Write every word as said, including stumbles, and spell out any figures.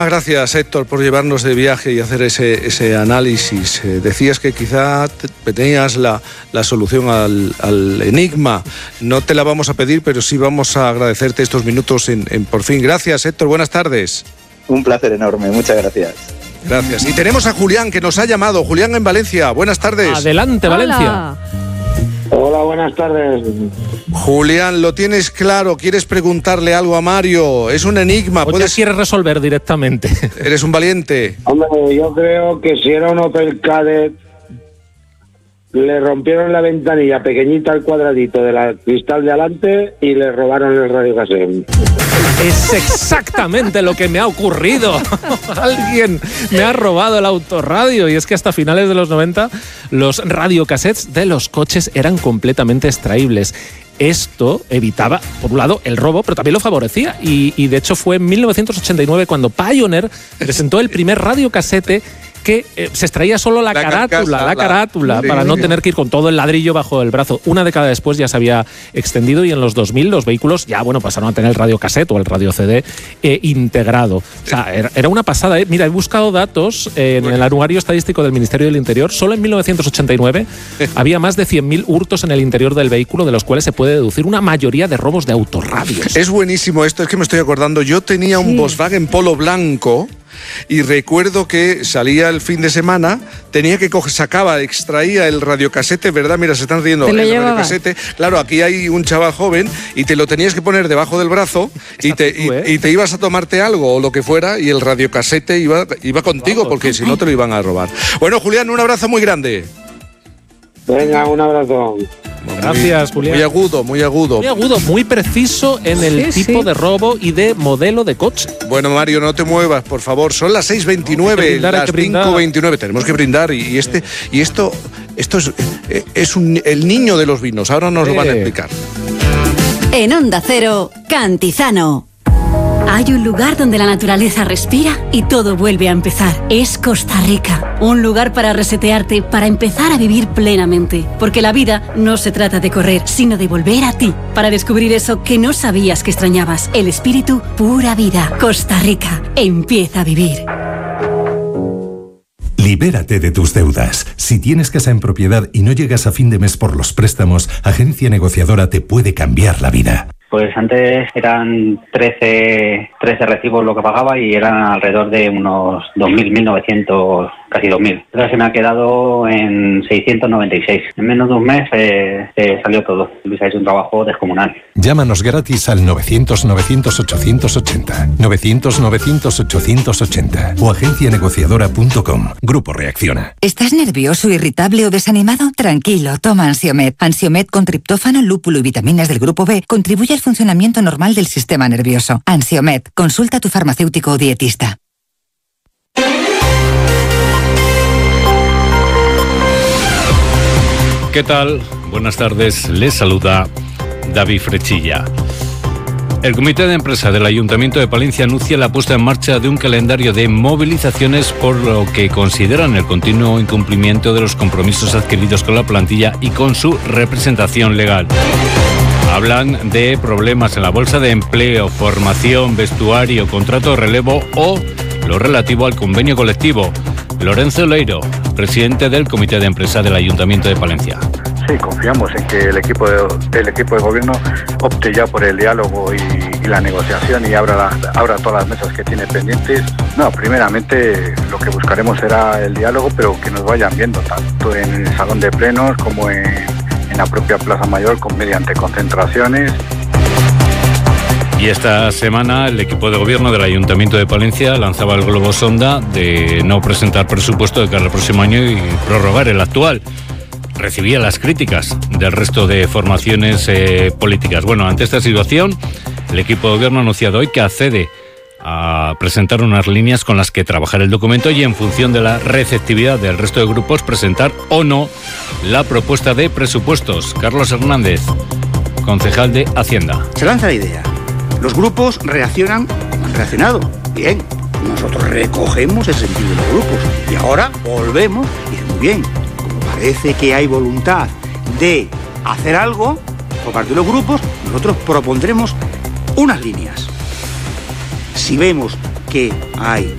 Gracias, Héctor, por llevarnos de viaje y hacer ese, ese análisis. Eh, decías que quizá te, tenías la, la solución al, al enigma. No te la vamos a pedir, pero sí vamos a agradecerte estos minutos en, en Por Fin. Gracias, Héctor. Buenas tardes. Un placer enorme. Muchas gracias. Gracias. Y tenemos a Julián, que nos ha llamado. Julián en Valencia. Buenas tardes. Adelante, Valencia. Hola, buenas tardes. Julián, ¿lo tienes claro? ¿Quieres preguntarle algo a Mario? Es un enigma. ¿O ¿Puedes... ya quieres resolver directamente? Eres un valiente. Hombre, yo creo que si era un Opel Kadett, le rompieron la ventanilla pequeñita al cuadradito de la cristal de adelante y le robaron el radiocassette. Es exactamente lo que me ha ocurrido. Alguien me ha robado el autorradio. Y es que hasta finales de los noventa los radiocassettes de los coches eran completamente extraíbles. Esto evitaba, por un lado, el robo, pero también lo favorecía. Y, y de hecho fue en mil novecientos ochenta y nueve cuando Pioneer presentó el primer radiocassette que eh, se extraía solo la, la carátula, carcasa, la carátula, la... para no tener que ir con todo el ladrillo bajo el brazo. Una década después ya se había extendido y en los dos mil los vehículos ya, bueno, pasaron a tener el radiocassette o el radio C D eh, integrado. O sea, era, era una pasada. ¿eh? Mira, he buscado datos eh, en el anuario estadístico del Ministerio del Interior. Solo en mil novecientos ochenta y nueve había más de cien mil hurtos en el interior del vehículo, de los cuales se puede deducir una mayoría de robos de autorradios. Es buenísimo esto, es que me estoy acordando. Yo tenía un sí. Volkswagen Polo blanco. Y recuerdo que salía el fin de semana, tenía que coger, sacaba, extraía el radiocassette, ¿verdad? Mira, se están riendo. ¿Te lo el llevabas? radiocassette. Claro, aquí hay un chaval joven y te lo tenías que poner debajo del brazo y te, tú, ¿eh? y, y te ibas a tomarte algo o lo que fuera y el radiocassette iba, iba contigo, porque si no te lo iban a robar. Bueno, Julián, un abrazo muy grande. Venga, un abrazo. Gracias, Julián. Muy agudo, muy agudo. Muy agudo, muy preciso en el sí, tipo sí. de robo y de modelo de coche. Bueno, Mario, no te muevas, por favor. Son las seis veintinueve, brindar, las cinco veintinueve. Tenemos que brindar y, y este y esto esto es, es un, el niño de los vinos. Ahora nos eh. lo van a explicar. En Onda Cero, Cantizano. Hay un lugar donde la naturaleza respira y todo vuelve a empezar. Es Costa Rica. Un lugar para resetearte, para empezar a vivir plenamente. Porque la vida no se trata de correr, sino de volver a ti. Para descubrir eso que no sabías que extrañabas. El espíritu pura vida. Costa Rica. Empieza a vivir. Libérate de tus deudas. Si tienes casa en propiedad y no llegas a fin de mes por los préstamos, Agencia Negociadora te puede cambiar la vida. Pues antes eran trece, trece recibos lo que pagaba y eran alrededor de unos dos mil, mil novecientos, casi dos mil. Ahora se me ha quedado en seiscientos noventa y seis. En menos de un mes eh, eh, salió todo. Luis ha hecho un trabajo descomunal. Llámanos gratis al novecientos, novecientos, ochocientos ochenta. novecientos, novecientos, ochocientos ochenta. O agencia negociadora punto com. Grupo Reacciona. ¿Estás nervioso, irritable o desanimado? Tranquilo, toma Ansiomed. Ansiomed con triptófano, lúpulo y vitaminas del grupo B contribuye al funcionamiento normal del sistema nervioso. Ansiomed. Consulta a tu farmacéutico o dietista. ¿Qué tal? Buenas tardes. Les saluda David Frechilla. El Comité de Empresa del Ayuntamiento de Palencia anuncia la puesta en marcha de un calendario de movilizaciones por lo que consideran el continuo incumplimiento de los compromisos adquiridos con la plantilla y con su representación legal. Hablan de problemas en la bolsa de empleo, formación, vestuario, contrato de relevo o lo relativo al convenio colectivo. Lorenzo Leiro, presidente del Comité de Empresa del Ayuntamiento de Palencia. Sí, confiamos en que el equipo de, el equipo de gobierno opte ya por el diálogo y, y la negociación y abra, la, abra todas las mesas que tiene pendientes. No, primeramente lo que buscaremos será el diálogo, pero que nos vayan viendo tanto en el salón de plenos como en, en la propia Plaza Mayor con, mediante concentraciones. Y esta semana el equipo de gobierno del Ayuntamiento de Palencia lanzaba el globo sonda de no presentar presupuesto de cara al próximo año y prorrogar el actual. Recibía las críticas del resto de formaciones eh, políticas. Bueno, ante esta situación, el equipo de gobierno ha anunciado hoy que accede a presentar unas líneas con las que trabajar el documento y en función de la receptividad del resto de grupos presentar o no la propuesta de presupuestos. Carlos Hernández, concejal de Hacienda. Se lanza la idea. Los grupos reaccionan, han reaccionado. Bien, nosotros recogemos el sentido de los grupos. Y ahora volvemos y dice, muy bien, como parece que hay voluntad de hacer algo por parte de los grupos, nosotros propondremos unas líneas. Si vemos que hay